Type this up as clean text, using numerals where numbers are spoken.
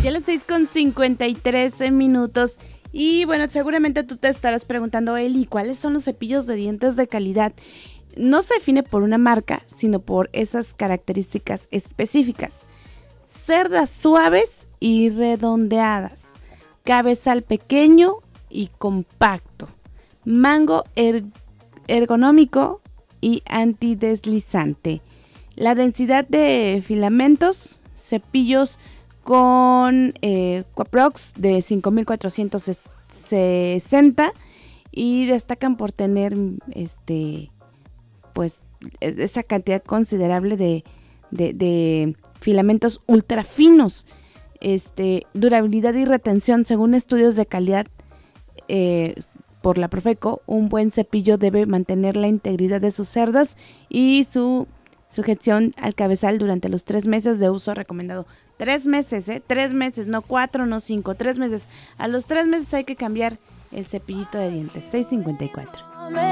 Ya las 6:53 y bueno, seguramente tú te estarás preguntando, Eli, ¿cuáles son los cepillos de dientes de calidad? No se define por una marca, sino por esas características específicas. Cerdas suaves y redondeadas, cabezal pequeño y compacto, mango ergonómico y antideslizante. La densidad de filamentos, cepillos con Quaprox de 5460 y destacan por tener pues esa cantidad considerable de filamentos ultra finos, durabilidad y retención. Según estudios de calidad por la Profeco, un buen cepillo debe mantener la integridad de sus cerdas y su sujeción al cabezal durante los 3 meses de uso recomendado. 3 meses, 3 meses, no 4, no 5, 3 meses. A los 3 meses hay que cambiar el cepillito de dientes. 6:54.